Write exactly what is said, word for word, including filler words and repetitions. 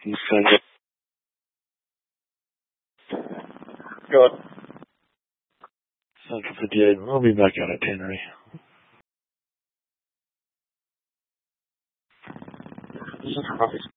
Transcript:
Central. Good. Central fifty-eight. We'll be back out at Tannery. This is